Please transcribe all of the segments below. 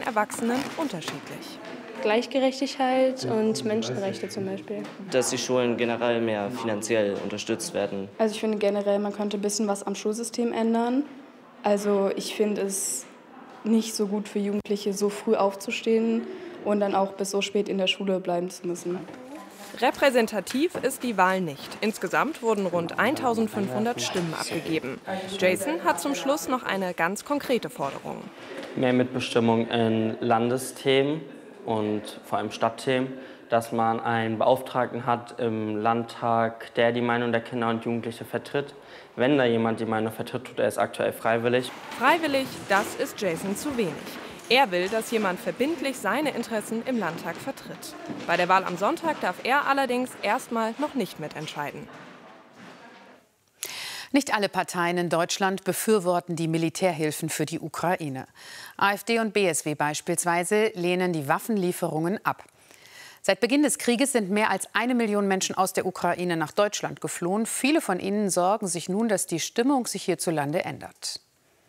den Erwachsenen unterschiedlich. Gleichgerechtigkeit und Menschenrechte zum Beispiel. Dass die Schulen generell mehr finanziell unterstützt werden. Also ich finde generell, man könnte ein bisschen was am Schulsystem ändern. Also ich finde es nicht so gut für Jugendliche, so früh aufzustehen und dann auch bis so spät in der Schule bleiben zu müssen. Repräsentativ ist die Wahl nicht. Insgesamt wurden rund 1500 Stimmen abgegeben. Jason hat zum Schluss noch eine ganz konkrete Forderung. Mehr Mitbestimmung in Landesthemen und vor allem Stadtthemen, dass man einen Beauftragten hat im Landtag, der die Meinung der Kinder und Jugendliche vertritt. Wenn da jemand die Meinung vertritt, tut er es aktuell freiwillig. Freiwillig, das ist Jason zu wenig. Er will, dass jemand verbindlich seine Interessen im Landtag vertritt. Bei der Wahl am Sonntag darf er allerdings erstmal noch nicht mitentscheiden. Nicht alle Parteien in Deutschland befürworten die Militärhilfen für die Ukraine. AfD und BSW beispielsweise lehnen die Waffenlieferungen ab. Seit Beginn des Krieges sind mehr als 1 Million Menschen aus der Ukraine nach Deutschland geflohen. Viele von ihnen sorgen sich nun, dass die Stimmung sich hierzulande ändert.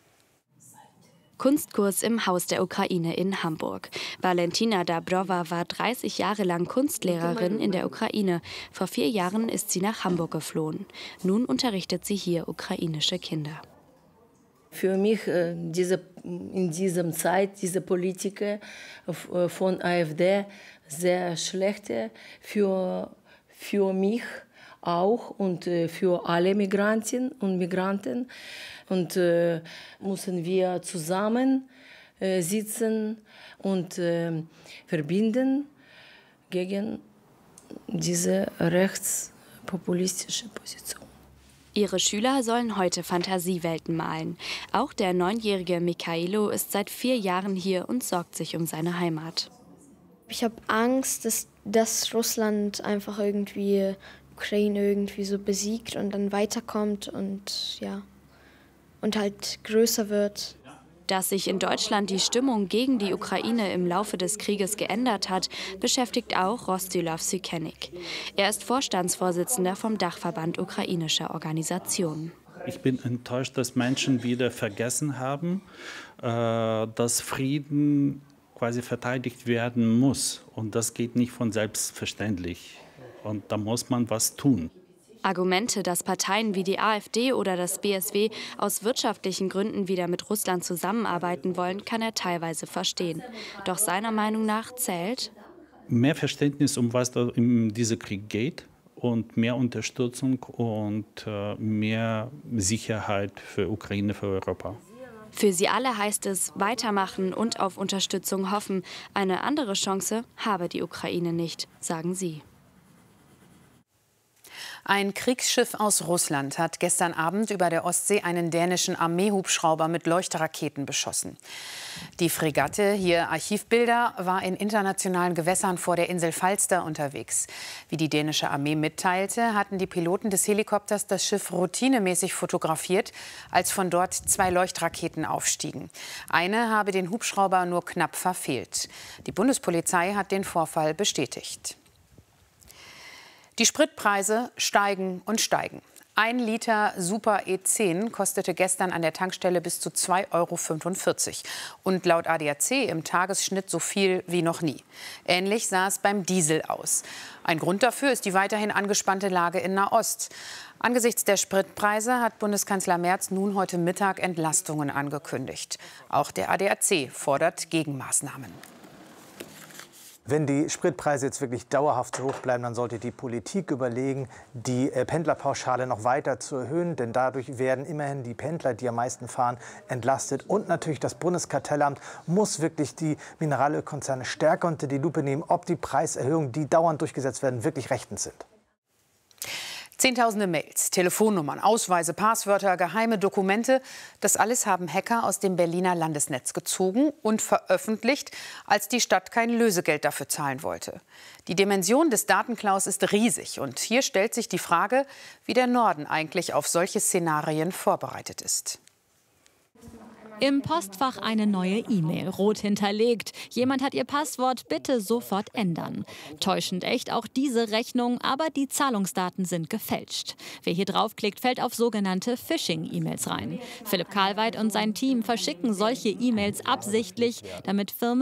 Kunstkurs im Haus der Ukraine in Hamburg. Valentina Dabrova war 30 Jahre lang Kunstlehrerin in der Ukraine. Vor 4 Jahren ist sie nach Hamburg geflohen. Nun unterrichtet sie hier ukrainische Kinder. Für mich in dieser Zeit, diese Politiker von AfD, sehr schlechte für mich auch und für alle Migrantinnen und Migranten. Und müssen wir zusammen sitzen und verbinden gegen diese rechtspopulistische Position. Ihre Schüler sollen heute Fantasiewelten malen. Auch der 9-jährige Mikhailo ist seit 4 Jahren hier und sorgt sich um seine Heimat. Ich habe Angst, dass Russland einfach irgendwie Ukraine irgendwie so besiegt und dann weiterkommt und ja. Und halt größer wird. Dass sich in Deutschland die Stimmung gegen die Ukraine im Laufe des Krieges geändert hat, beschäftigt auch Rostylov Sykenik. Er ist Vorstandsvorsitzender vom Dachverband ukrainischer Organisationen. Ich bin enttäuscht, dass Menschen wieder vergessen haben, dass Frieden quasi verteidigt werden muss. Und das geht nicht von selbstverständlich. Und da muss man was tun. Argumente, dass Parteien wie die AfD oder das BSW aus wirtschaftlichen Gründen wieder mit Russland zusammenarbeiten wollen, kann er teilweise verstehen. Doch seiner Meinung nach zählt mehr Verständnis, um was da in diesem Krieg geht, und mehr Unterstützung und mehr Sicherheit für Ukraine, für Europa. Für sie alle heißt es weitermachen und auf Unterstützung hoffen. Eine andere Chance habe die Ukraine nicht, sagen sie. Ein Kriegsschiff aus Russland hat gestern Abend über der Ostsee einen dänischen Armeehubschrauber mit Leuchtraketen beschossen. Die Fregatte, hier Archivbilder, war in internationalen Gewässern vor der Insel Falster unterwegs. Wie die dänische Armee mitteilte, hatten die Piloten des Helikopters das Schiff routinemäßig fotografiert, als von dort 2 Leuchtraketen aufstiegen. Eine habe den Hubschrauber nur knapp verfehlt. Die Bundespolizei hat den Vorfall bestätigt. Die Spritpreise steigen und steigen. 1 Liter Super E10 kostete gestern an der Tankstelle bis zu 2,45 € und laut ADAC im Tagesschnitt so viel wie noch nie. Ähnlich sah es beim Diesel aus. Ein Grund dafür ist die weiterhin angespannte Lage in Nahost. Angesichts der Spritpreise hat Bundeskanzler Merz nun heute Mittag Entlastungen angekündigt. Auch der ADAC fordert Gegenmaßnahmen. Wenn die Spritpreise jetzt wirklich dauerhaft so hoch bleiben, dann sollte die Politik überlegen, die Pendlerpauschale noch weiter zu erhöhen. Denn dadurch werden immerhin die Pendler, die am meisten fahren, entlastet. Und natürlich das Bundeskartellamt muss wirklich die Mineralölkonzerne stärker unter die Lupe nehmen, ob die Preiserhöhungen, die dauernd durchgesetzt werden, wirklich rechtens sind. Zehntausende Mails, Telefonnummern, Ausweise, Passwörter, geheime Dokumente. Das alles haben Hacker aus dem Berliner Landesnetz gezogen und veröffentlicht, als die Stadt kein Lösegeld dafür zahlen wollte. Die Dimension des Datenklaus ist riesig. Und hier stellt sich die Frage, wie der Norden eigentlich auf solche Szenarien vorbereitet ist. Im Postfach eine neue E-Mail, rot hinterlegt. Jemand hat ihr Passwort, bitte sofort ändern. Täuschend echt auch diese Rechnung, aber die Zahlungsdaten sind gefälscht. Wer hier draufklickt, fällt auf sogenannte Phishing-E-Mails rein. Philipp Karlweit und sein Team verschicken solche E-Mails absichtlich, damit Firmen